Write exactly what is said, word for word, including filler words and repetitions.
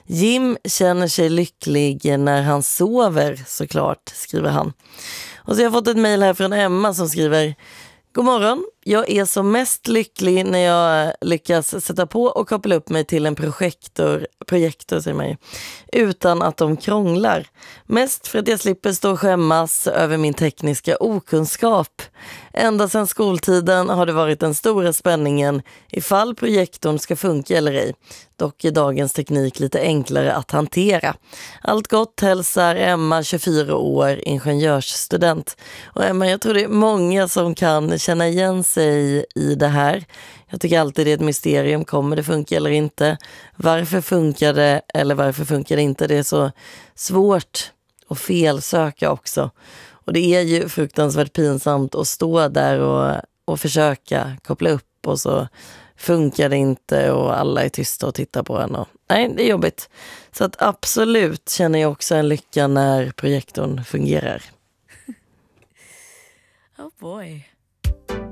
Jim känner sig lycklig när han sover, såklart, skriver han. Och så har jag fått ett mejl här från Emma som skriver: God morgon, jag är som mest lycklig när jag lyckas sätta på och koppla upp mig till en projektor, projektor säger man ju, utan att de krånglar. Mest för att jag slipper stå och skämmas över min tekniska okunskap. Ända sedan skoltiden har det varit den stora spänningen ifall projektorn ska funka eller ej. Dock är dagens teknik lite enklare att hantera. Allt gott hälsar Emma, tjugofyra år, ingenjörsstudent. Och Emma, jag tror det är många som kan känna igen sig i det här. Jag tycker alltid det är ett mysterium. Kommer det funka eller inte? Varför funkar det eller varför funkar det inte? Det är så svårt att felsöka också. Och det är ju fruktansvärt pinsamt att stå där och, och försöka koppla upp och så funkar det inte och alla är tysta och tittar på en. Och, nej, det är jobbigt. Så att absolut känner jag också en lycka när projektorn fungerar. Oh boy.